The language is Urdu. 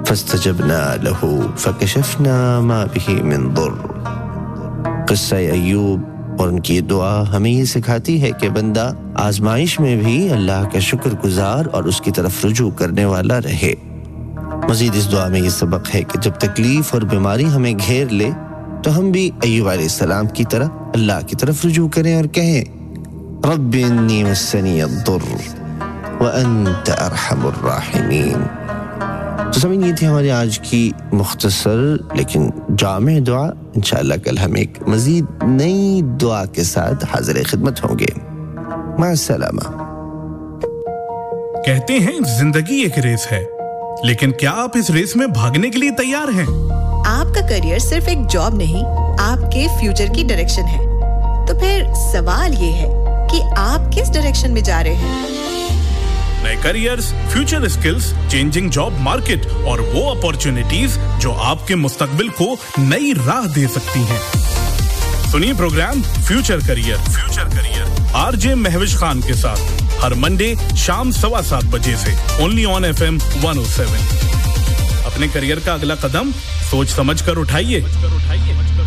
فاستجبنا له فكشفنا ما به من ضر. قصہ ایوب اور ان کی دعا ہمیں یہ سکھاتی ہے کہ بندہ آزمائش میں بھی اللہ کا شکر گزار اور اس کی طرف رجوع کرنے والا رہے. مزید اس دعا میں یہ سبق ہے کہ جب تکلیف اور بیماری ہمیں گھیر لے تو ہم بھی ایوب علیہ السلام کی طرح اللہ کی طرف رجوع کریں اور کہیں رب انی مسنی الضر وانت ارحم الراحمین. تو سمجھ یہ تھی ہماری آج کی مختصر لیکن جامع دعا. انشاءاللہ کل ہم ایک مزید نئی دعا کے ساتھ حاضر خدمت ہوں گے. مع السلامہ. کہتے ہیں زندگی ایک ریس ہے، لیکن کیا آپ اس ریس میں بھاگنے کے لیے تیار ہیں؟ آپ کا کریئر صرف ایک جاب نہیں، آپ کے فیوچر کی ڈائریکشن ہے. تو پھر سوال یہ ہے کہ آپ کس ڈائریکشن میں جا رہے ہیں؟ نئے careers, future skills, changing job market اور وہ اپارچونٹیز جو آپ کے مستقبل کو نئی راہ دے سکتی ہیں. سنیے programme future career RJ Mehwish Khan کے ساتھ ہر منڈے شام 7:15 بجے سے اونلی آن FM 107. اپنے کریئر کا اگلا قدم سوچ سمجھ کر اٹھائیے.